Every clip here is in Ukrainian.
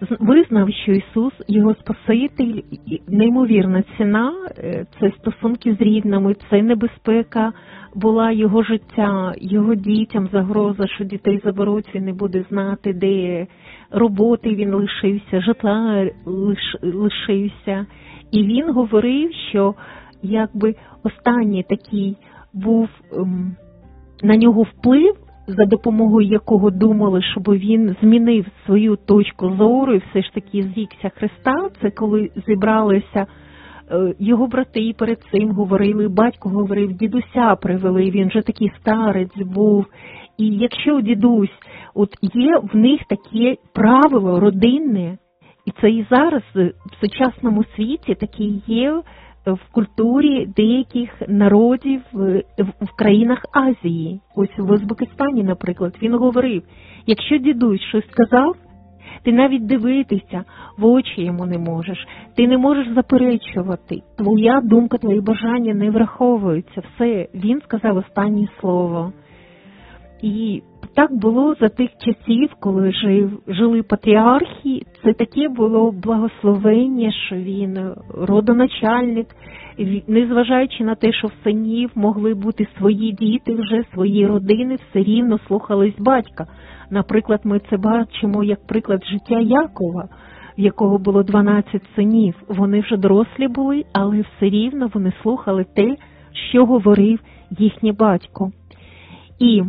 визнав, що Ісус його Спаситель, неймовірна ціна, це стосунки з рідними, це небезпека була його життя, його дітям загроза, що дітей заберуть, він не буде знати, де роботи він лишився, житла лишився. І він говорив, що якби останній такий був на нього вплив, за допомогою якого думали, щоб він змінив свою точку зору і все ж таки зрікся Христа, це коли зібралися його брати і перед цим говорили, батько говорив, дідуся привели, він вже такий старець був. І якщо дідусь, от є в них таке правило родинне, і це і зараз в сучасному світі таке є в культурі деяких народів в країнах Азії. Ось в Узбекистані, наприклад, він говорив, якщо дідусь щось сказав, ти навіть дивитися в очі йому не можеш, ти не можеш заперечувати, твоя думка, твої бажання не враховуються, все, він сказав останнє слово. І так було за тих часів, коли жили патріархи, це таке було благословення, що він родоначальник, незважаючи на те, що в синів могли бути свої діти вже, свої родини, все рівно слухались батька. Наприклад, ми це бачимо як приклад життя Якова, в якого було 12 синів. Вони вже дорослі були, але все рівно вони слухали те, що говорив їхній батько. І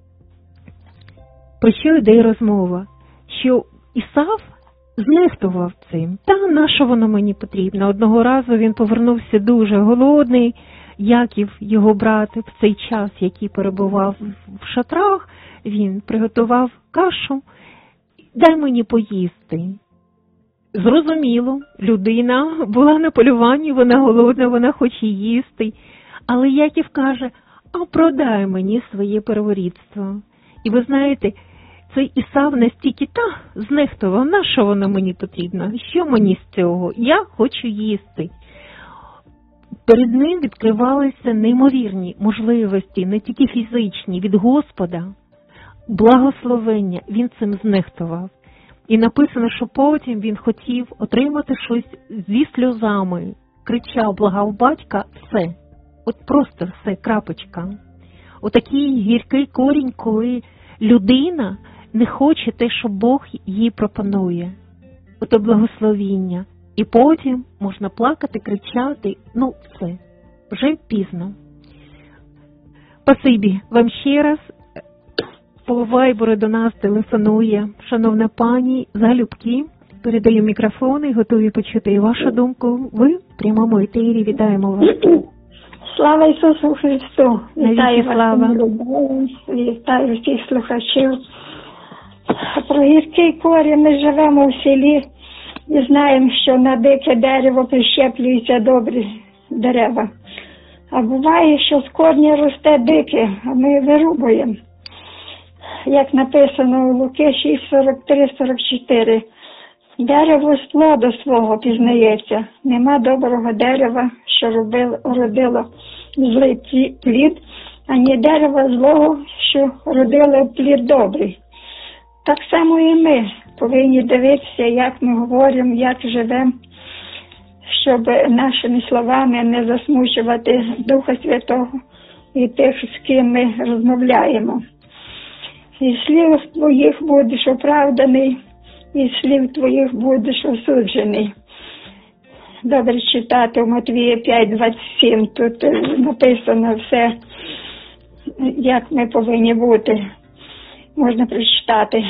про що йде розмова? Що Ісав знехтував цим. Та на що воно мені потрібно? Одного разу він повернувся дуже голодний, Яків, його брат, в цей час, який перебував в шатрах, він приготував кашу. Дай мені поїсти. Зрозуміло, людина була на полюванні, вона голодна, вона хоче їсти. Але Яків каже, а продай мені своє перворідство. І ви знаєте, цей Ісав настільки знехтував, на що воно мені потрібно, що мені з цього, я хочу їсти. Перед ним відкривалися неймовірні можливості, не тільки фізичні, від Господа, благословення, він цим знехтував. І написано, що потім він хотів отримати щось зі сльозами, кричав, благав батька, все, от просто все, крапочка. Отакий гіркий корінь, коли людина не хоче те, що Бог їй пропонує. Ото благословіння. І потім можна плакати, кричати, все, вже пізно. Спасибі вам ще раз. По вайберу до нас телефонує шановна пані залюбки. Передаю мікрофон і готові почути і вашу думку. Ви в прямому етері. Вітаємо вас. Слава Ісусу Христу! Вітаю слава. вас, вітаю всіх слухачів. Про гіркий корінь ми живемо в селі і знаємо, що на дике дерево прищеплюються добрі дерева. А буває, що з корня росте дике, а ми вирубуємо. Як написано у Луки 6:43-44. Дерево з плоду свого пізнається. Нема доброго дерева, що родило злий плід, ані дерева злого, що родило плід добрий. Так само і ми повинні дивитися, як ми говоримо, як живемо, щоб нашими словами не засмучувати Духа Святого і тих, з ким ми розмовляємо. І слів твоїх будеш оправданий, і слів твоїх будеш осуджений. Добре читати в Матвія 5:27. Тут написано все, як ми повинні бути. Можна прочитати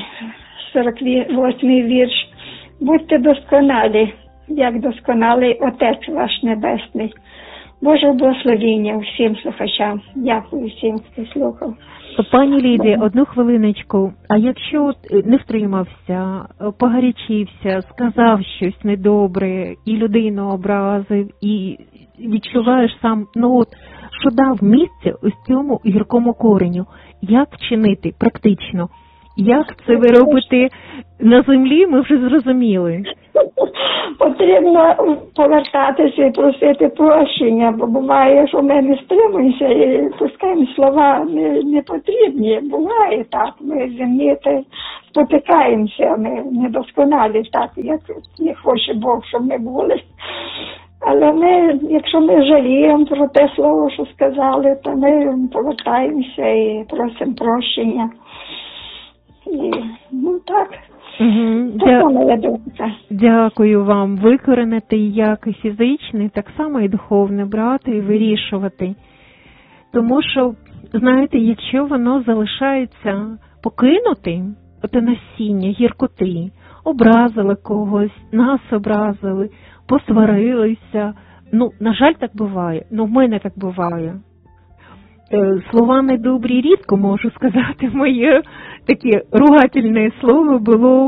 48-й вірш. Будьте досконалі, як досконалий Отець ваш Небесний. Боже благословіння всім слухачам. Дякую всім, хто слухав. Пані Лідія, одну хвилиночку. А якщо не втримався, погарячився, сказав щось недобре, і людину образив, і відчуваєш сам, що дав місце ось цьому гіркому кореню, як вчинити практично? Як це ви робите на землі, ми вже зрозуміли. потрібно повертатися і просити прощення, бо буває, що ми не стримуємося і пускаємо слова не потрібні. Буває так, ми землі спотикаємося, ми недосконалі так, як не хоче Бог, щоб ми були. Але ми, якщо ми жаліємо про те слово, що сказали, то ми повертаємося і просимо прощення. І, ну так, це моя думка. Дякую вам. Викоренити як і фізичне, так само і духовне брати і вирішувати. Тому що, знаєте, якщо воно залишається покинутим, оте насіння, гіркоти, образили когось, нас образили, посварилися. Ну, на жаль, так буває. Ну, в мене так буває. Слова недобрі рідко можу сказати. Моє таке ругательне слово було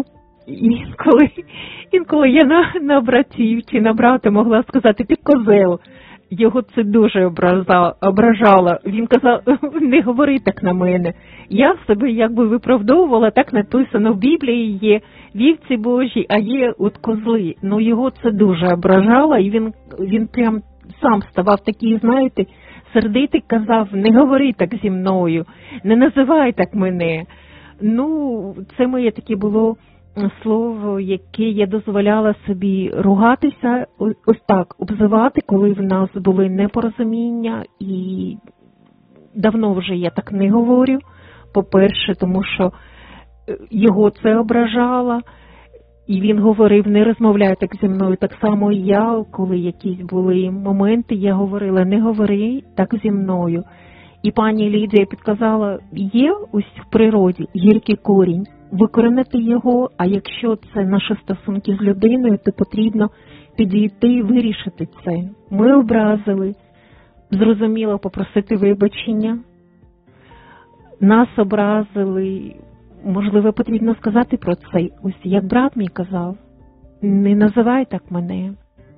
інколи я на братів чи на брата могла сказати: ти козел. Його це дуже ображало. Він казав: не говори так на мене. Я себе якби виправдовувала, так написано в Біблії є вівці Божі, а є от козли. Ну його це дуже ображало, і він прям сам ставав такий, знаєте, сердитий, казав: не говори так зі мною, не називай так мене. Ну, це моє таке було слово, яке я дозволяла собі ругатися, ось так, обзивати, коли в нас були непорозуміння, і давно вже я так не говорю. По-перше, тому що його це ображало, і він говорив: не розмовляй так зі мною. Так само і я, коли якісь були моменти, я говорила: не говори так зі мною. І пані Лідія підказала: є ось в природі гіркий корінь, викоренити його, а якщо це наші стосунки з людиною, то потрібно підійти і вирішити це. Ми образили, зрозуміло, попросити вибачення, нас образили, можливо, потрібно сказати про це. Ось як брат мій казав: не називай так мене.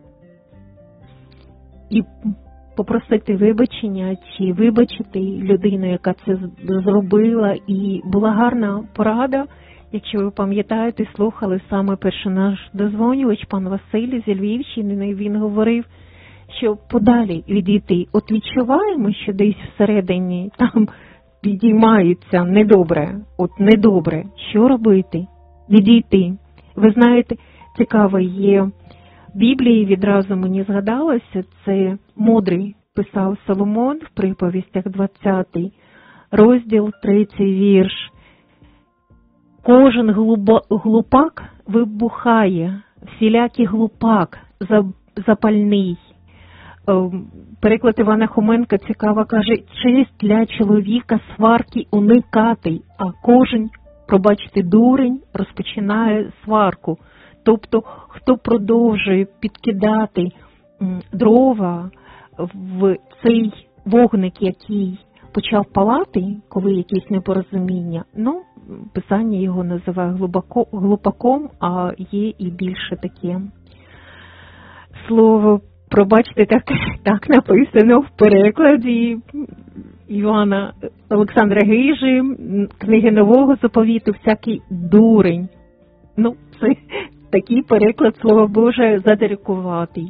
І попросити вибачення чи вибачити людину, яка це зробила. І була гарна порада, якщо ви пам'ятаєте, слухали саме перший наш дозвонювач, пан Василь зі Львівщини, він говорив, що подалі відійти. От відчуваємо, що десь всередині там підіймається недобре, от недобре. Що робити? Відійти. Ви знаєте, цікаво є в Біблії, відразу мені згадалося, це мудрий писав Соломон в приповістях 20 розділ, 3 вірш. Кожен глупак вибухає, всілякий глупак запальний. Переклад Івана Хоменка цікаво каже: честь для чоловіка сварки уникати, а кожен, пробачте, дурень розпочинає сварку. Тобто, хто продовжує підкидати дрова в цей вогник, який почав палати, коли якесь непорозуміння, ну, Писання його називає глупаком, а є і більше таке слово, пробачте, так написано в перекладі Івана Олександра Гижі, книги Нового Заповіту, всякий дурень. Ну, це такий переклад Слова Боже задирикуватий.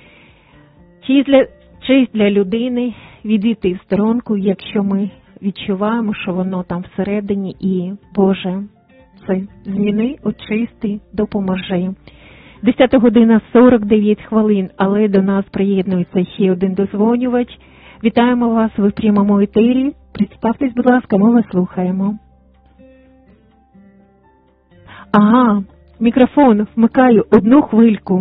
Честь для людини відійти в сторонку, якщо ми відчуваємо, що воно там всередині, і, Боже, це зміни, очисти, допоможи. 10 година 49 хвилин, але до нас приєднується ще один дозвонювач. Вітаємо вас, ви в прямому етері. Представтесь, будь ласка, ми вас слухаємо. Ага, мікрофон вмикаю, одну хвильку.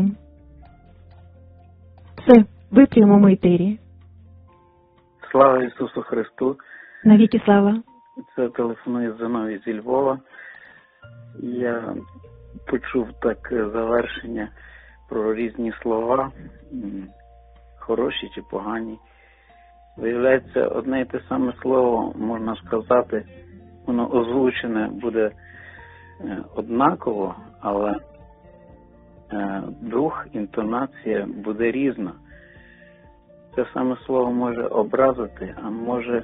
Все, ви в прямому етері. Слава Ісусу Христу! Навіки слава! Це телефонує Зиновій зі Львова. Я почув так завершення про різні слова, хороші чи погані. Виявляється, одне і те саме слово, можна сказати, воно озвучене буде однаково, але дух, інтонація буде різна. Це саме слово може образити, а може,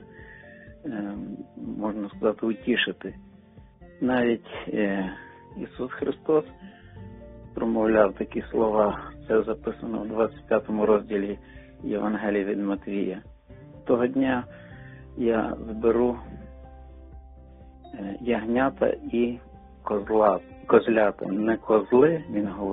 можна сказати, утішити. Навіть Ісус Христос промовляв такі слова. Це записано в 25 розділі Євангелія від Матвія. Того дня я зберу ягнята і козлята. Не козли, він говорить,